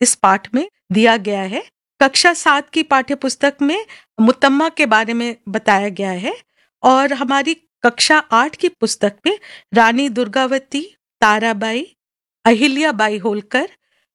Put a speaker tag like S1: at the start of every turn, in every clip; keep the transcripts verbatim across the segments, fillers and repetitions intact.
S1: इस पाठ में दिया गया है। कक्षा सात की पाठ्य पुस्तक में मुतम्मा के बारे में बताया गया है और हमारी कक्षा आठ की पुस्तक में रानी दुर्गावती, ताराबाई, अहिल्याबाई होलकर,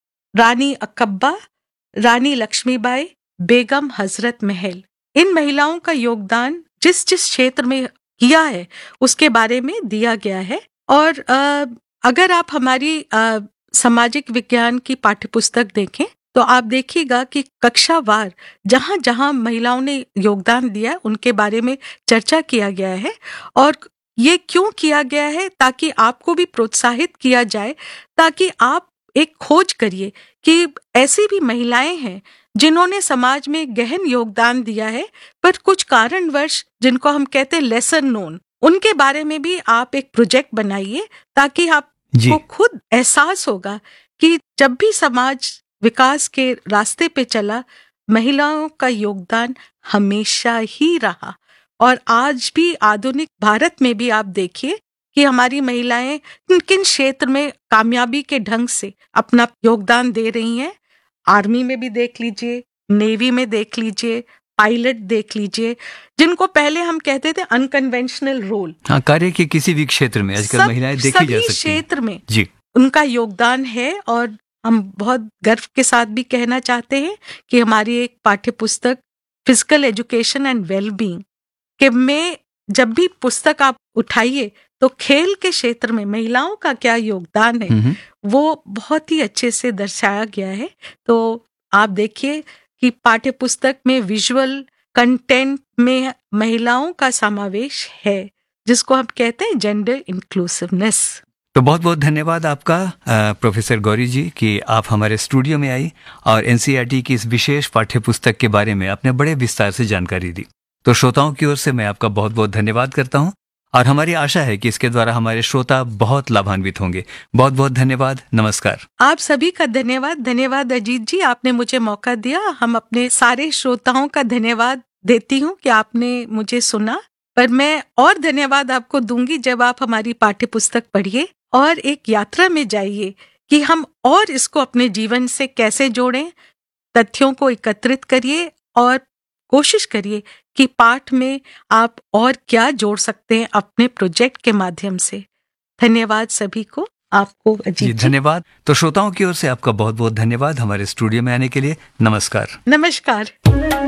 S1: रानी अक्कब्बा, रानी लक्ष्मीबाई, बेगम हजरत महल, इन महिलाओं का योगदान जिस जिस क्षेत्र में किया है उसके बारे में दिया गया है। और आ, अगर आप हमारी आ, सामाजिक विज्ञान की पाठ्यपुस्तक देखें तो आप देखिएगा कि कक्षावार जहां जहां महिलाओं ने योगदान दिया उनके बारे में चर्चा किया गया है। और ये क्यों किया गया है? ताकि आपको भी प्रोत्साहित किया जाए, ताकि आप एक खोज करिए कि ऐसी भी महिलाएं हैं जिन्होंने समाज में गहन योगदान दिया है, पर कुछ कारणवश जिनको हम कहते हैं लेसर नोन, उनके बारे में भी आप एक प्रोजेक्ट बनाइए, ताकि आपको खुद एहसास होगा कि जब भी समाज विकास के रास्ते पे चला, महिलाओं का योगदान हमेशा ही रहा। और आज भी आधुनिक भारत में भी आप देखिए कि हमारी महिलाएं किन किन क्षेत्र में कामयाबी के ढंग से अपना योगदान दे रही हैं। आर्मी में भी देख लीजिए, नेवी में देख लीजिए, पायलट देख लीजिए, जिनको पहले हम कहते थे अनकन्वेंशनल रोल।
S2: हाँ, कार्य के किसी भी क्षेत्र में आजकल महिलाएं देखी जा सकती हैं।
S1: सभी क्षेत्र में
S2: जी
S1: उनका योगदान है। और हम बहुत गर्व के साथ भी कहना चाहते हैं कि हमारी एक पाठ्य पुस्तक फिजिकल एजुकेशन एंड वेलबींग के में जब भी पुस्तक आप उठाइए तो खेल के क्षेत्र में महिलाओं का क्या योगदान है वो बहुत ही अच्छे से दर्शाया गया है। तो आप देखिए कि पाठ्य पुस्तक में विजुअल कंटेंट में महिलाओं का समावेश है, जिसको हम कहते हैं जेंडर इंक्लूसिवनेस।
S2: तो बहुत बहुत धन्यवाद आपका प्रोफेसर गौरी जी कि आप हमारे स्टूडियो में आई और एनसीईआरटी की इस विशेष पाठ्य पुस्तक के बारे में आपने बड़े विस्तार से जानकारी दी। तो श्रोताओं की ओर से मैं आपका बहुत बहुत धन्यवाद करता हूं और हमारी आशा है कि इसके द्वारा हमारे श्रोता बहुत लाभान्वित होंगे। बहुत बहुत धन्यवाद। नमस्कार।
S1: आप सभी का धन्यवाद। धन्यवाद अजीत जी, आपने मुझे मौका दिया। हम अपने सारे श्रोताओं का धन्यवाद देती हूँ कि आपने मुझे सुना, पर मैं और धन्यवाद आपको दूंगी जब आप हमारी पाठ्य पुस्तक पढ़िए और एक यात्रा में जाइए कि हम और इसको अपने जीवन से कैसे जोड़ें। तथ्यों को एकत्रित करिए और कोशिश करिए कि पाठ में आप और क्या जोड़ सकते हैं अपने प्रोजेक्ट के माध्यम से। धन्यवाद सभी को। आपको अजीत जी
S2: धन्यवाद। तो श्रोताओं की ओर से आपका बहुत बहुत धन्यवाद हमारे स्टूडियो में आने के लिए। नमस्कार।
S1: नमस्कार।